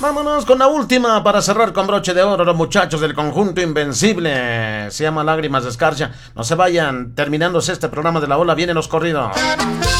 Vámonos con la última para cerrar con broche de oro, los muchachos del conjunto Invencible. Se llama Lágrimas de Escarcha. No se vayan, terminándose este programa de La Ola, vienen los corridos.